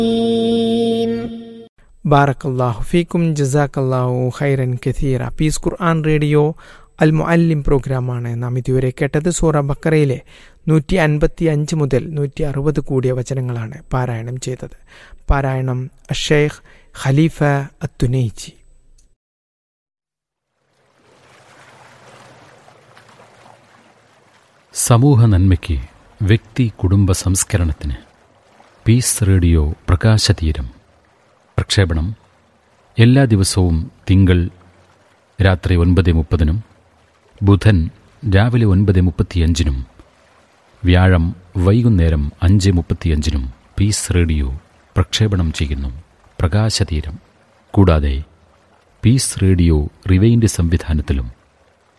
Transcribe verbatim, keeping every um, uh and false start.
ബാറക്കല്ലാഹു ഫീക്കും ജസാക്കല്ലാഹു ഖൈറൻ കസീറ. പീസ് ഖുർആൻ റേഡിയോ അൽ മുഅല്ലിം പ്രോഗ്രാമാണ് നാം ഇതുവരെ കേട്ടത്. സൂറ ബക്കറയിലെ നൂറ്റി അൻപത്തി അഞ്ച് മുതൽ നൂറ്റി അറുപത് കൂടിയ വചനങ്ങളാണ് പാരായണം ചെയ്തത്. പാരായണം ഷെയ്ഖ് ഖലീഫ അത്തുനൈജി. സമൂഹ നന്മയ്ക്ക്, വ്യക്തി കുടുംബ സംസ്കരണത്തിന് പീസ് റേഡിയോ പ്രകാശതീരം. പ്രക്ഷേപണം എല്ലാ ദിവസവും തിങ്കൾ രാത്രി ഒൻപത് മുപ്പതിനും ബുധൻ രാവിലെ ഒൻപത് മുപ്പത്തിയഞ്ചിനും വ്യാഴം വൈകുന്നേരം അഞ്ച് മുപ്പത്തിയഞ്ചിനും പീസ് റേഡിയോ പ്രക്ഷേപണം ചെയ്യുന്നു. പ്രകാശതീരം. കൂടാതെ പീസ് റേഡിയോ റിവൈൻഡ് സംവിധാനത്തിലും